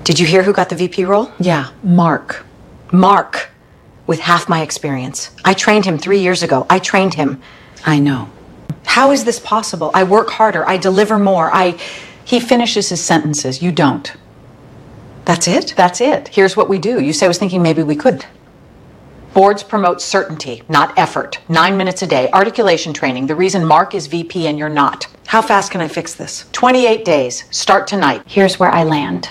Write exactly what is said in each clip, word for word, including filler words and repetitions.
Did you hear who got the V P role? Yeah, Mark. Mark, with half my experience. I trained him three years ago. I trained him. I know. How is this possible? I work harder. I deliver more. I... He finishes his sentences. You don't. That's it? That's it. Here's what we do. You say I was thinking maybe we could. Boards promote certainty, not effort. Nine minutes a day. Articulation training. The reason Mark is V P and you're not. How fast can I fix this? twenty-eight days. Start tonight. Here's where I land.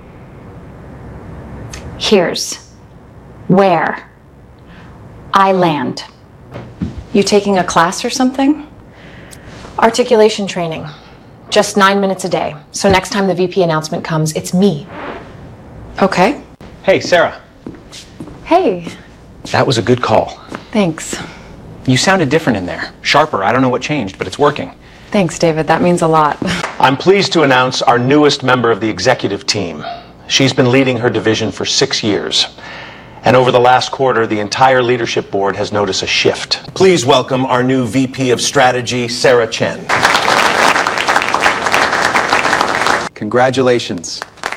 Here's where I land. You taking a class or something? Articulation training. Just nine minutes a day. So next time the V P announcement comes, it's me. Okay. Hey, Sarah. Hey. That was a good call. Thanks. You sounded different in there. Sharper. I don't know what changed, but it's working. Thanks, David. That means a lot. I'm pleased to announce our newest member of the executive team. She's been leading her division for six years. And over the last quarter, the entire leadership board has noticed a shift. Please welcome our new V P of Strategy, Sarah Chen. Congratulations.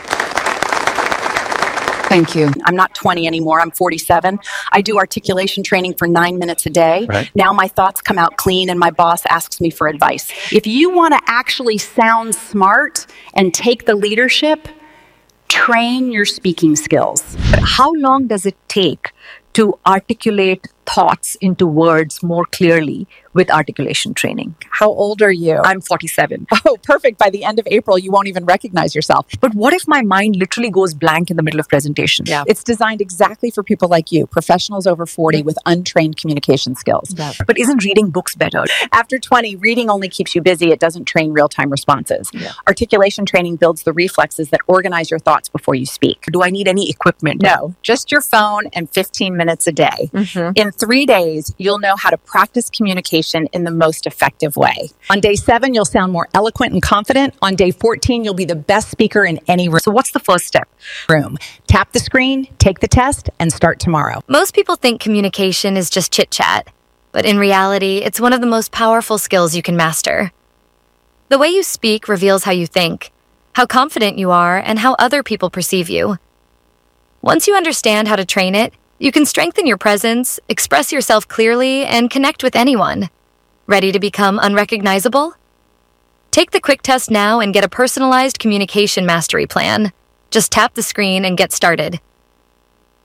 Thank you. I'm not twenty anymore. I'm forty-seven. I do articulation training for nine minutes a day. Right. Now my thoughts come out clean and my boss asks me for advice. If you want to actually sound smart and take the leadership, train your speaking skills. But how long does it take to articulate thoughts into words more clearly with articulation training? How old are you? I'm forty-seven. Oh, perfect. By the end of April, you won't even recognize yourself. But what if my mind literally goes blank in the middle of presentation? Yeah. It's designed exactly for people like you, professionals over forty with untrained communication skills. Yeah. But isn't reading books better? After twenty, reading only keeps you busy. It doesn't train real-time responses. Yeah. Articulation training builds the reflexes that organize your thoughts before you speak. Do I need any equipment? No, just your phone and fifteen minutes a day. Mm-hmm. In three days, you'll know how to practice communication in the most effective way. On day seven, you'll sound more eloquent and confident. On day fourteen, you'll be the best speaker in any room. So what's the first step? Room. Tap the screen, take the test, and start tomorrow. Most people think communication is just chit-chat, but in reality, it's one of the most powerful skills you can master. The way you speak reveals how you think, how confident you are, and how other people perceive you. Once you understand how to train it, you can strengthen your presence, express yourself clearly, and connect with anyone. Ready to become unrecognizable? Take the quick test now and get a personalized communication mastery plan. Just tap the screen and get started.